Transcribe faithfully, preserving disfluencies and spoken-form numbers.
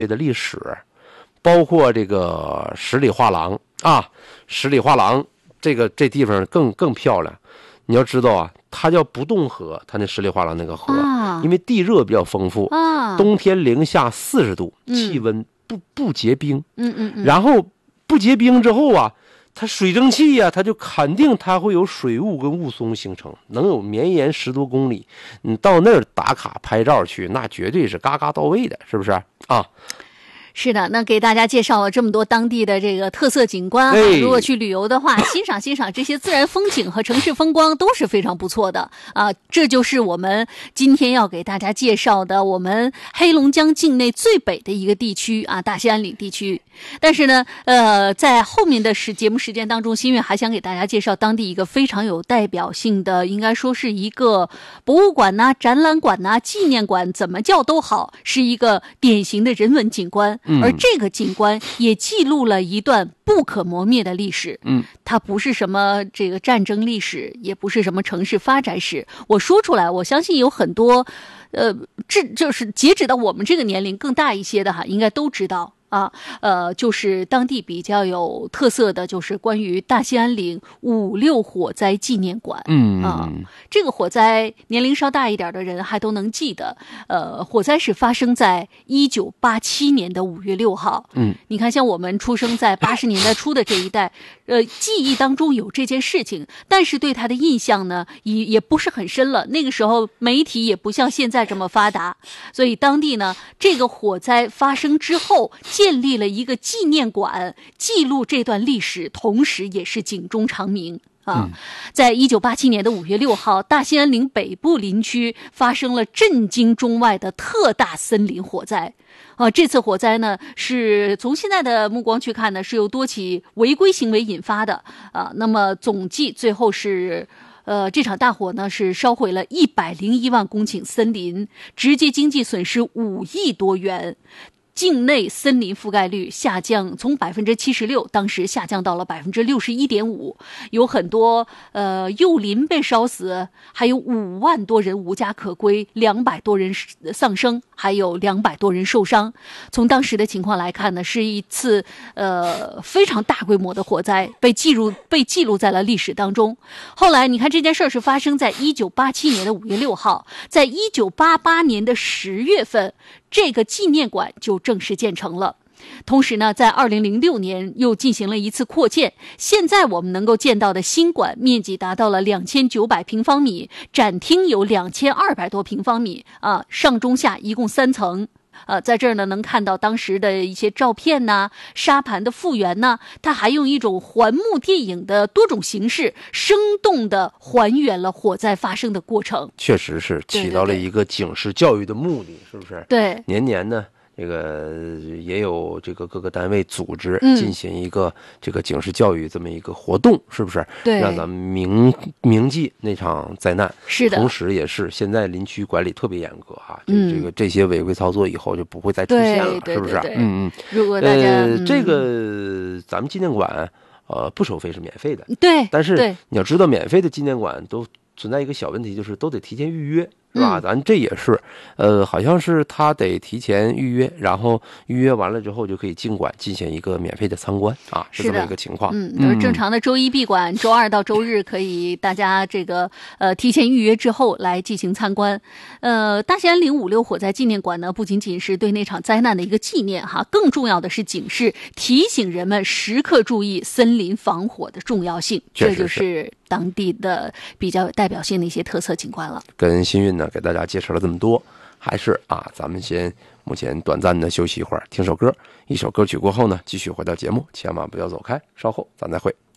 的历史，包括这个十里画廊啊，十里画廊这个这地方更更漂亮。你要知道啊，它叫不动河，它那十里画廊那个河，啊、因为地热比较丰富，啊、冬天零下四十度，气温不不结冰， 嗯嗯嗯， 然后不结冰之后啊，它水蒸气呀、啊，它就肯定它会有水雾跟雾凇形成，能有绵延十多公里。你到那儿打卡拍照去，那绝对是嘎嘎到位的，是不是啊？ 是的，那给大家介绍了这么多当地的这个特色景观哈、哎，如果去旅游的话，欣赏欣赏这些自然风景和城市风光都是非常不错的啊。这就是我们今天要给大家介绍的我们黑龙江境内最北的一个地区啊，大兴安岭地区。但是呢，呃，在后面的时节目时间当中，新月还想给大家介绍当地一个非常有代表性的，应该说是一个博物馆呐、啊、展览馆呐、啊、纪念馆，怎么叫都好，是一个典型的人文景观。而这个景观也记录了一段不可磨灭的历史。 嗯， 它不是什么这个战争历史，也不是什么城市发展史。我说出来，我相信有很多，呃，这就是截止到我们这个年龄更大一些的哈，应该都知道。啊，呃，就是当地比较有特色的，就是关于大兴安岭五六火灾纪念馆。 嗯啊，这个火灾年龄稍大一点的人还都能记得。呃，火灾是发生在一九八七年的五月六号。 嗯， 你看，像我们出生在八十年代初的这一代，呃，记忆当中有这件事情，但是对他的印象呢，也也不是很深了。那个时候媒体也不像现在这么发达，所以当地呢，这个火灾发生之后，建立了一个纪念馆，记录这段历史，同时也是警钟长鸣啊！ 嗯、 在一九八七年的五月六号，大兴安岭北部林区发生了震惊中外的特大森林火灾啊！这次火灾呢，是从现在的目光去看呢，是由多起违规行为引发的啊。那么总计最后是。呃，这场大火呢是烧毁了一百零一万公顷森林，直接经济损失五亿多元。境内森林覆盖率下降，从百分之七十六，当时下降到了百分之六十一点五，有很多呃幼林被烧死，还有五万多人无家可归，两百多人丧生，还有两百多人受伤。从当时的情况来看呢，是一次呃非常大规模的火灾，被记录被记录在了历史当中。后来你看这件事是发生在一九八七年的五月六号，在一九八八年的十月份。这个纪念馆就正式建成了，同时呢，在二零零六年又进行了一次扩建。现在我们能够见到的新馆面积达到了两千九百平方米，展厅有两千二百多平方米啊，上中下一共三层。呃，在这儿呢，能看到当时的一些照片呐、沙盘的复原呐，它还用一种环幕电影的多种形式，生动地还原了火灾发生的过程。 确实是起到了一个警示教育的目的，是不是？ 对， 年年呢。这个也有这个各个单位组织进行一个这个警示教育这么一个活动，嗯、是不是？ 对， 让咱们铭铭记那场灾难。 是的， 同时也是现在林区管理特别严格哈，嗯、这个这些违规操作以后就不会再出现了， 对对对对是不是？嗯嗯。 如果大家、 呃嗯、 这个咱们纪念馆呃不收费，是免费的。 对， 但是你要知道，免费的纪念馆都存在一个小问题，就是都得提前预约。是吧？ 嗯、 咱这也是，呃，好像是他得提前预约，然后预约完了之后就可以进馆进行一个免费的参观啊，是这么一个情况。 嗯，就是正常的周一闭馆，周二到周日可以大家这个呃提前预约之后来进行参观。呃，大兴安岭五六火灾纪念馆呢，不仅仅是对那场灾难的一个纪念哈，更重要的是警示，提醒人们时刻注意森林防火的重要性。这就是当地的比较有代表性的一些特色景观了。 跟新运呢给大家介绍了这么多，还是啊，咱们先目前短暂的休息一会儿，听首歌。一首歌曲过后呢，继续回到节目，千万不要走开，稍后咱再会。